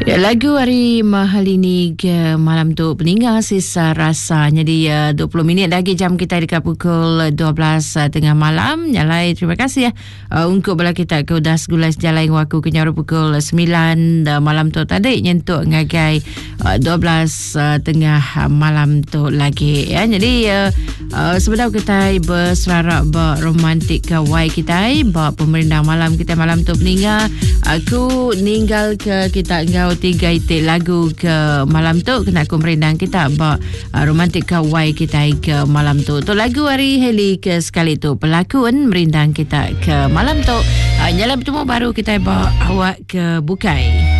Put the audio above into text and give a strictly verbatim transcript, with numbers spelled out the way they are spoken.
Ya, lagu hari mahal ini ke malam tu peninggal sisa rasa. Jadi uh, dua puluh minit lagi jam kita dekat pukul dua belas uh, tengah malam. Nyalai terima kasih ya uh, untuk bala kita ke udas gulas jalai waku kenyara pukul sembilan uh, malam tu tadi nyentuk ngagai uh, dua belas uh, tengah malam tu lagi ya. Jadi uh, uh, sebenarnya kita berselarak ber romantik kawai kita ber pemerintah malam kita malam tu peninggal. Aku ninggal ke kita engkau tiga itik lagu ke malam tu kena aku merindang kita ba uh, romantik kawai kita ke malam tu. Tu lagu hari Heli ke sekali tu pelakon merindang kita ke malam tu. Uh, nyala bertemu baru kita ba awak ke bukai.